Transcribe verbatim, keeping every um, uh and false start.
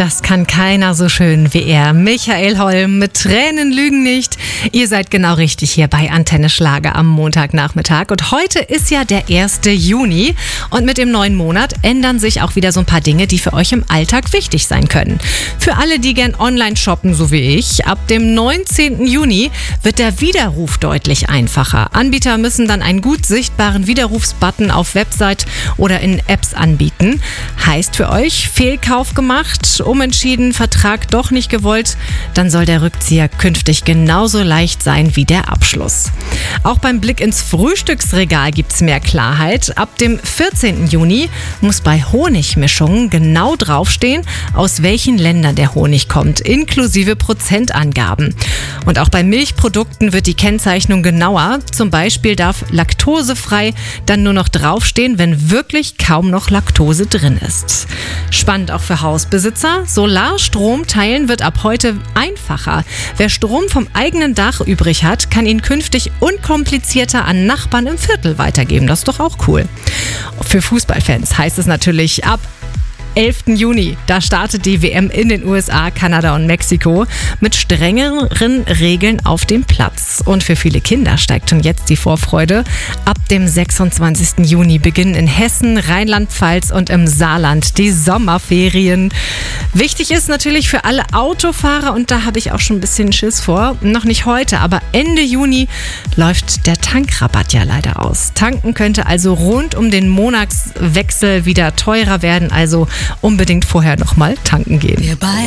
Das kann keiner so schön wie er. Michael Holm mit Tränen lügen nicht. Ihr seid genau richtig hier bei Antenne Schlager am Montagnachmittag. Und heute ist ja der erste Juni. Und mit dem neuen Monat ändern sich auch wieder so ein paar Dinge, die für euch im Alltag wichtig sein können. Für alle, die gern online shoppen, so wie ich, ab dem neunzehnten Juni wird der Widerruf deutlich einfacher. Anbieter müssen dann einen gut sichtbaren Widerrufsbutton auf Website oder in Apps anbieten. Heißt für euch, Fehlkauf gemacht, umentschieden, Vertrag doch nicht gewollt, dann soll der Rückzieher künftig genauso leicht sein wie der Abschluss. Auch beim Blick ins Frühstücksregal gibt's mehr Klarheit. Ab dem vierzehnten Juni muss bei Honigmischungen genau draufstehen, aus welchen Ländern der Honig kommt, inklusive Prozentangaben. Und auch bei Milchprodukten wird die Kennzeichnung genauer. Zum Beispiel darf laktosefrei dann nur noch draufstehen, wenn wirklich kaum noch Laktose drin ist. Spannend auch für Hausbesitzer. Solarstrom teilen wird ab heute einfacher. Wer Strom vom eigenen Dach übrig hat, kann ihn künftig unkomplizierter an Nachbarn im Viertel weitergeben. Das ist doch auch cool. Für Fußballfans heißt es natürlich ab elften Juni, da startet die W M in den U S A, Kanada und Mexiko mit strengeren Regeln auf dem Platz. Und für viele Kinder steigt schon jetzt die Vorfreude. Ab dem sechsundzwanzigsten Juni beginnen in Hessen, Rheinland-Pfalz und im Saarland die Sommerferien. Wichtig ist natürlich für alle Autofahrer, und da habe ich auch schon ein bisschen Schiss vor, noch nicht heute, aber Ende Juni läuft der Tankrabatt ja leider aus. Tanken könnte also rund um den Monatswechsel wieder teurer werden, also unbedingt vorher nochmal tanken gehen.